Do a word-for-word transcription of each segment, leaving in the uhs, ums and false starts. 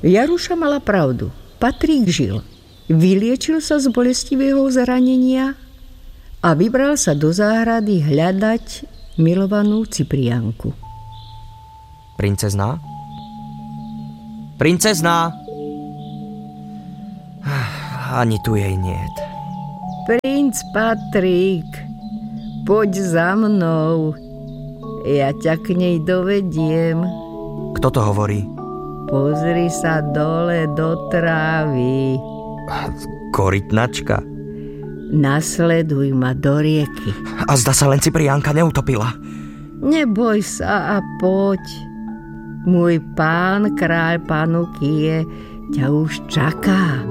Jaruša mala pravdu. Patrik žil. Vyliečil sa z bolestivého zranenia a vybral sa do záhrady hľadať milovanú Cipriánku. Princezná? Princezná! Ani tu jej niet. Princ Patrik, poď za mnou. Ja ťa k nej dovediem. Kto to hovorí? Pozri sa dole do trávy. Korytnačka. Nasleduj ma do rieky. A zda sa len Cipriánka neutopila. Neboj sa a poď. Môj pán, kráľ Panukie, ťa už čaká.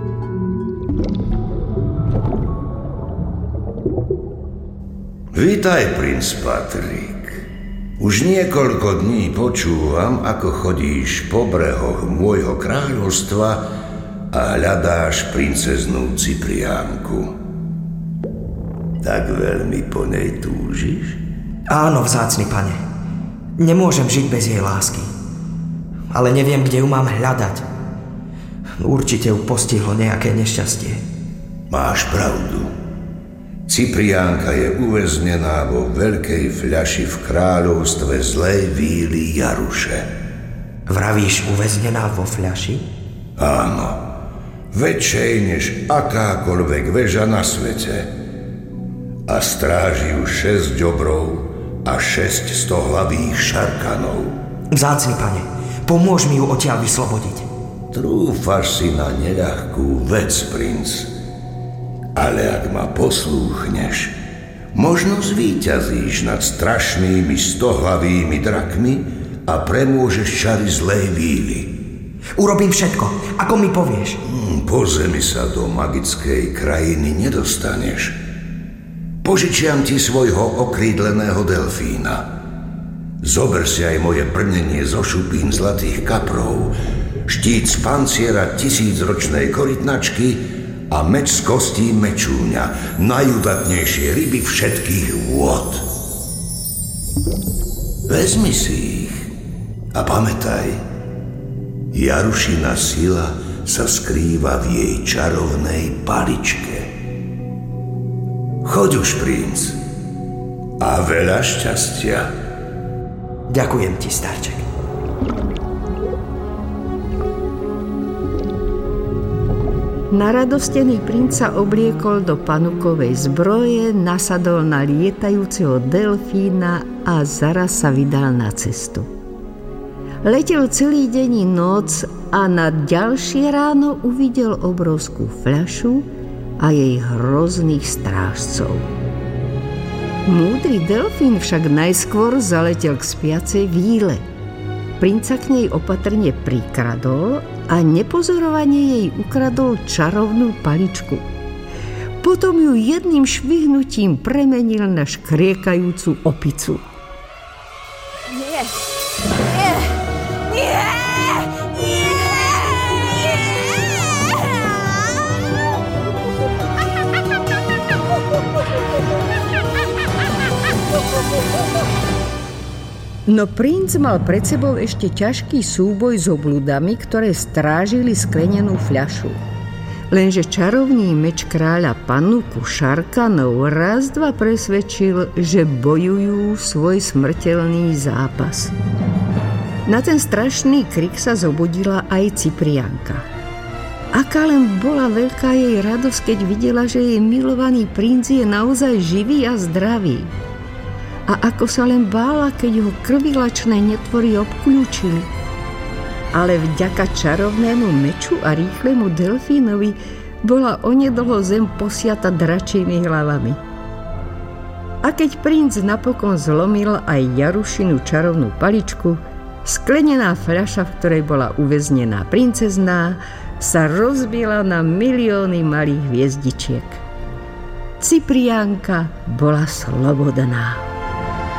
Vítaj, princ Patrik. Už niekoľko dní počúvam, ako chodíš po brehoch môjho kráľovstva a hľadáš princeznú Cipriánku. Tak veľmi po nej túžiš? Áno, vzácny pane. Nemôžem žiť bez jej lásky. Ale neviem, kde ju mám hľadať. Určite ju postihlo nejaké nešťastie. Máš pravdu. Cipriánka je uväznená vo veľkej fľaši v kráľovstve zlej víly Jaruše. Vravíš uväznená vo fľaši? Áno. Väčšej než akákoľvek väža na svete. A stráži ju šesť obrov a šesť stohlavých šarkanov. Vzácny pane, pomôž mi ju odtiaľ vyslobodiť. Trúfaš si na neľahkú vec, princ. Ale ak ma poslúchneš, možno zvíťazíš nad strašnými stohlavými drakmi a premôžeš čary zlej víly. Urobím všetko, ako mi povieš. Hmm, po zemi sa do magickej krajiny nedostaneš. Požičiam ti svojho okrídleného delfína. Zober si aj moje brnenie zo šupín zlatých kaprov, štít z panciera tisícročnej korytnačky a meč z kostí mečúňa, najudatnejšie ryby všetkých vôd. Vezmi si ich a pamätaj, Jarušina sila sa skrýva v jej čarovnej paličke. Choď už, princ, a veľa šťastia. Ďakujem ti, starček. Naradostený princ sa obliekol do panukovej zbroje, nasadol na lietajúceho delfína a zaraz sa vydal na cestu. Letel celý deň i noc a na ďalšie ráno uvidel obrovskú fľašu a jej hrozných strážcov. Múdry delfín však najskôr zaletel k spiacej víle. Princa k nej opatrne prikradol a nepozorovane jej ukradol čarovnú paličku. Potom ju jedným švihnutím premenil na škriekajúcu opicu. Nie, nie, nie, nie, No princ mal pred sebou ešte ťažký súboj s obludami, ktoré strážili sklenenú fľašu. Lenže čarovný meč kráľa Panuku šarkanov raz dva presvedčil, že bojujú svoj smrteľný zápas. Na ten strašný krik sa zobudila aj Cipriánka. Aká len bola veľká jej radosť, keď videla, že jej milovaný princ je naozaj živý a zdravý. A ako sa len bála, keď ho krvilačné netvory obkľúčili. Ale vďaka čarovnému meču a rýchlemu delfínovi bola onedlho zem posiata dračími hlavami. A keď princ napokon zlomil aj Jarušinu čarovnú paličku, sklenená fľaša, v ktorej bola uväznená princezná, sa rozbila na milióny malých hviezdičiek. Cipriánka bola slobodná.